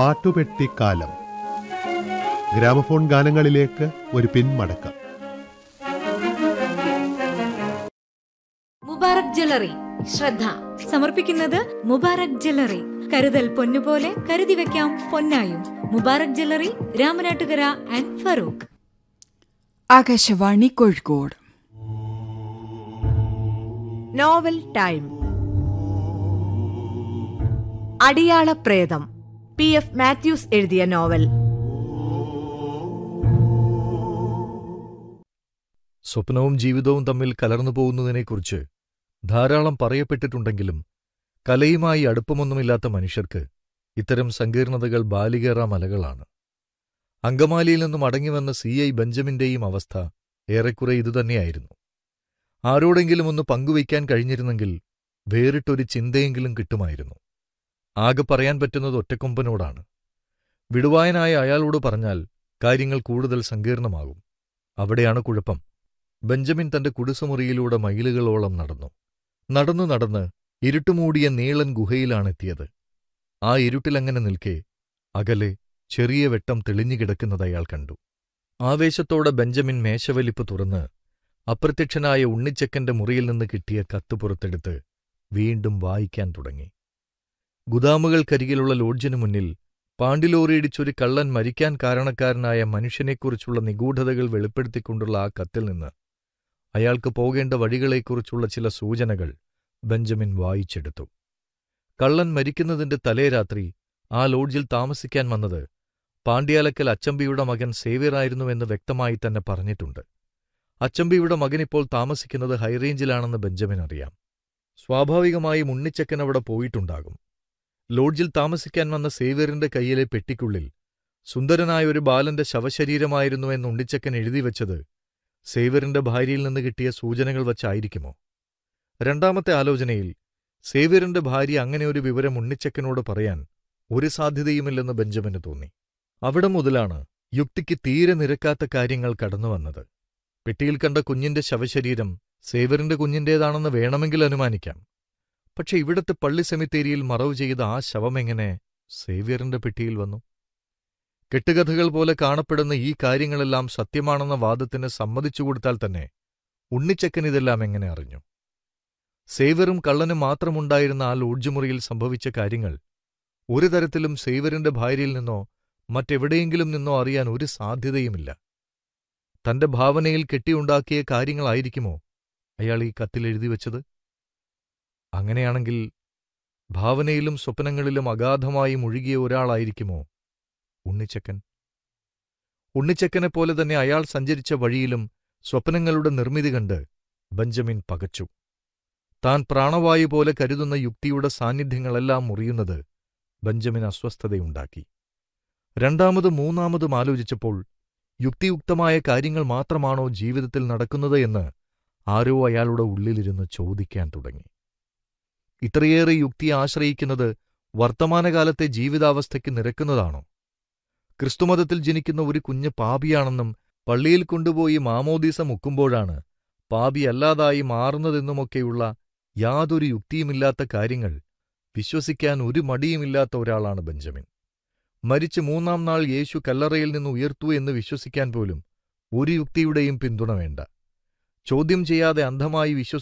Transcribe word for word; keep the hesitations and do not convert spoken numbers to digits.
പാട്ടുപെട്ടിക്കാലം. Gramophone ഗാനങ്ങളിലേക്ക് ഒരു പിന്മടക്കം. Mubarak jewellery ശ്രദ്ധ സമർപ്പിക്കുന്നത് മുബാറക് ജ്വല്ലറി. കരുതൽ പൊന്നുപോലെ കരുതി വെക്കാം പൊന്നായും. Mubarak jewellery, Ramanattukara and Farooq. Akashvani Kozhikode. Novel time. അടിയാള പ്രേതം, പി എഫ് മാത്യൂസ് എഴുതിയ നോവൽ. സ്വപ്നവും ജീവിതവും തമ്മിൽ കലർന്നു പോകുന്നതിനെക്കുറിച്ച് ധാരാളം പറയപ്പെട്ടിട്ടുണ്ടെങ്കിലും കലയുമായി അടുപ്പമൊന്നുമില്ലാത്ത മനുഷ്യർക്ക് ഇത്തരം സങ്കീർണതകൾ ബാലികേറ മലകളാണ്. അങ്കമാലിയിൽ നിന്നും മടങ്ങിവന്ന സി ഐ ബെഞ്ചമിന്റെയും അവസ്ഥ ഏറെക്കുറെ ഇതുതന്നെയായിരുന്നു. ആരോടെങ്കിലും ഒന്ന് പങ്കുവയ്ക്കാൻ കഴിഞ്ഞിരുന്നെങ്കിൽ വേറിട്ടൊരു ചിന്തയെങ്കിലും കിട്ടുമായിരുന്നു. ആകെ പറയാൻ പറ്റുന്നത് ഒറ്റക്കൊമ്പനോടാണ്. വിടുവായനായ അയാളോട് പറഞ്ഞാൽ കാര്യങ്ങൾ കൂടുതൽ സങ്കീർണമാകും. അവിടെയാണ് കുഴപ്പം. ബെഞ്ചമിൻ തന്റെ കുടിസുമുറിയിലൂടെ മൈലുകളോളം നടന്നു. നടന്നു നടന്ന് ഇരുട്ടുമൂടിയ നീളൻ ഗുഹയിലാണെത്തിയത്. ആ ഇരുട്ടിലങ്ങനെ നിൽക്കെ അകലെ ചെറിയ വെട്ടം തെളിഞ്ഞുകിടക്കുന്നത് അയാൾ കണ്ടു. ആവേശത്തോടെ ബെഞ്ചമിൻ മേശവലിപ്പ് തുറന്ന് അപ്രത്യക്ഷനായ ഉണ്ണിച്ചക്കന്റെ മുറിയിൽ നിന്ന് കിട്ടിയ കത്ത് പുറത്തെടുത്ത് വീണ്ടും വായിക്കാൻ തുടങ്ങി. ഗുദാമുകൾക്കരികിലുള്ള ലോഡ്ജിനു മുന്നിൽ പാണ്ടിലോറിയിടിച്ചൊരു കള്ളൻ മരിക്കാൻ കാരണക്കാരനായ മനുഷ്യനെക്കുറിച്ചുള്ള നിഗൂഢതകൾ വെളിപ്പെടുത്തിക്കൊണ്ടുള്ള ആ കത്തിൽ നിന്ന് അയാൾക്ക് പോകേണ്ട വഴികളെക്കുറിച്ചുള്ള ചില സൂചനകൾ ബെഞ്ചമിൻ വായിച്ചെടുത്തു. കള്ളൻ മരിക്കുന്നതിന്റെ തലേരാത്രി ആ ലോഡ്ജിൽ താമസിക്കാൻ വന്നത് പാണ്ഡ്യാലക്കൽ അച്ചമ്പിയുടെ മകൻ സേവ്യറായിരുന്നുവെന്ന് വ്യക്തമായി തന്നെ പറഞ്ഞിട്ടുണ്ട്. അച്ചമ്പിയുടെ മകനിപ്പോൾ താമസിക്കുന്നത് ഹൈറേഞ്ചിലാണെന്ന് ബെഞ്ചമിൻ അറിയാം. സ്വാഭാവികമായും ഉണ്ണിച്ചക്കൻ അവിടെ പോയിട്ടുണ്ടാകും. ലോഡ്ജിൽ താമസിക്കാൻ വന്ന സേവ്യറിന്റെ കൈയിലെ പെട്ടിക്കുള്ളിൽ സുന്ദരനായ ഒരു ബാലന്റെ ശവശരീരമായിരുന്നുവെന്ന് ഉണ്ണിച്ചക്കൻ എഴുതിവെച്ചത് സേവ്യറിന്റെ ഭാര്യയിൽ നിന്ന് കിട്ടിയ സൂചനകൾ വച്ചായിരിക്കുമോ? രണ്ടാമത്തെ ആലോചനയിൽ സേവ്യറിന്റെ ഭാര്യ അങ്ങനെ ഒരു വിവരം ഉണ്ണിച്ചക്കനോട് പറയാൻ ഒരു സാധ്യതയുമില്ലെന്ന് ബെഞ്ചമിന് തോന്നി. അവിടെ മുതലാണ് യുക്തിക്ക് തീരെ നിരക്കാത്ത കാര്യങ്ങൾ കടന്നുവന്നത്. പെട്ടിയിൽ കണ്ട കുഞ്ഞിന്റെ ശവശരീരം സേവ്യറിന്റെ കുഞ്ഞിന്റേതാണെന്ന് വേണമെങ്കിൽ അനുമാനിക്കാം. പക്ഷെ ഇവിടത്തെ പള്ളി സെമിത്തേരിയിൽ മറവ് ചെയ്ത ആ ശവമെങ്ങനെ സേവ്യറിന്റെ പെട്ടിയിൽ വന്നു? കെട്ടുകഥകൾ പോലെ കാണപ്പെടുന്ന ഈ കാര്യങ്ങളെല്ലാം സത്യമാണെന്ന വാദത്തിന് സമ്മതിച്ചുകൊടുത്താൽ തന്നെ ഉണ്ണിച്ചക്കൻ ഇതെല്ലാം എങ്ങനെ അറിഞ്ഞു? സേവ്യറും കള്ളനും മാത്രമുണ്ടായിരുന്ന ആ ലോഡ്ജ് മുറിയിൽ സംഭവിച്ച കാര്യങ്ങൾ ഒരു തരത്തിലും സേവ്യറിന്റെ ഭാര്യയിൽ നിന്നോ മറ്റെവിടെയെങ്കിലും നിന്നോ അറിയാൻ ഒരു സാധ്യതയുമില്ല. തന്റെ ഭാവനയിൽ കെട്ടിയുണ്ടാക്കിയ കാര്യങ്ങളായിരിക്കുമോ അയാൾ ഈ കത്തിലെഴുതി വച്ചത്? അങ്ങനെയാണെങ്കിൽ ഭാവനയിലും സ്വപ്നങ്ങളിലും അഗാധമായി മുഴുകിയ ഒരാളായിരിക്കുമോ ഉണ്ണിച്ചക്കൻ? ഉണ്ണിച്ചക്കനെപ്പോലെ തന്നെ അയാൾ സഞ്ചരിച്ച വഴിയിലും സ്വപ്നങ്ങളുടെ നിർമ്മിതി കണ്ട് ബെഞ്ചമിൻ പകച്ചു. താൻ പ്രാണവായു പോലെ കരുതുന്ന യുക്തിയുടെ സാന്നിധ്യങ്ങളെല്ലാം മുറിയുന്നത് ബെഞ്ചമിൻ അസ്വസ്ഥതയുണ്ടാക്കി. രണ്ടാമതും മൂന്നാമതും ആലോചിച്ചപ്പോൾ യുക്തിയുക്തമായ കാര്യങ്ങൾ മാത്രമാണോ ജീവിതത്തിൽ നടക്കുന്നത് എന്ന് ആരോ അയാളുടെ ഉള്ളിലിരുന്ന് ചോദിക്കാൻ തുടങ്ങി. ഇത്രയേറെ യുക്തിയെ ആശ്രയിക്കുന്നത് വർത്തമാനകാലത്തെ ജീവിതാവസ്ഥയ്ക്ക് നിരക്കുന്നതാണോ? ക്രിസ്തുമതത്തിൽ ജനിക്കുന്ന ഒരു കുഞ്ഞ് പാപിയാണെന്നും പള്ളിയിൽ കൊണ്ടുപോയി മാമോദീസ മുക്കുമ്പോഴാണ് പാപിയല്ലാതായി മാറുന്നതെന്നുമൊക്കെയുള്ള യാതൊരു യുക്തിയുമില്ലാത്ത കാര്യങ്ങൾ വിശ്വസിക്കാൻ ഒരു മടിയുമില്ലാത്ത ഒരാളാണ് ബെഞ്ചമിൻ. മരിച്ച് മൂന്നാം നാൾ യേശു കല്ലറയിൽ നിന്ന് ഉയർത്തു എന്ന് വിശ്വസിക്കാൻ പോലും ഒരു യുക്തിയുടെയും പിന്തുണ വേണ്ട. ചോദ്യം ചെയ്യാതെ അന്ധമായി വിശ്വസിക്കാൻ